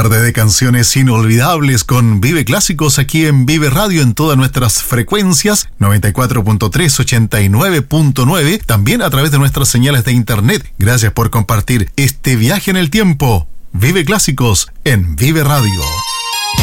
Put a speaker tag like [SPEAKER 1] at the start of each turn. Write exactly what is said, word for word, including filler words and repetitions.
[SPEAKER 1] Tarde de canciones inolvidables con Vive Clásicos aquí en Vive Radio en todas nuestras frecuencias, noventa y cuatro punto tres, ochenta y nueve punto nueve, también a través de nuestras señales de internet. Gracias por compartir este viaje en el tiempo. Vive Clásicos en Vive Radio.